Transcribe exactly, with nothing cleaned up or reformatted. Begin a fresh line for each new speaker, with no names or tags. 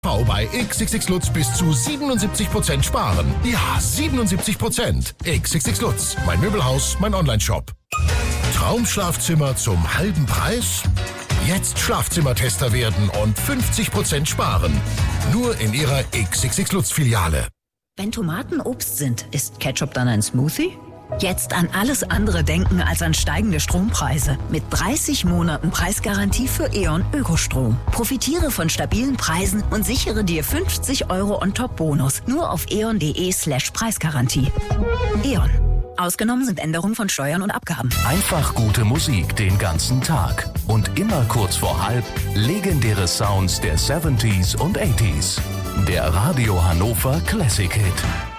Bei X X X Lutz bis zu siebenundsiebzig Prozent sparen. Ja, siebenundsiebzig Prozent. X X X Lutz, mein Möbelhaus, mein Onlineshop. Traumschlafzimmer zum halben Preis? Jetzt Schlafzimmertester werden und fünfzig Prozent sparen. Nur in Ihrer X X X Lutz Filiale.
Wenn Tomaten Obst sind, ist Ketchup dann ein Smoothie? Jetzt an alles andere denken als an steigende Strompreise. Mit dreißig Monaten Preisgarantie für E.ON Ökostrom. Profitiere von stabilen Preisen und sichere dir fünfzig Euro on top Bonus. Nur auf eon.de slash Preisgarantie. E.ON. Ausgenommen sind Änderungen von Steuern und Abgaben.
Einfach gute Musik den ganzen Tag. Und immer kurz vor halb legendäre Sounds der siebziger und achtziger. Der Radio Hannover Classic Hit.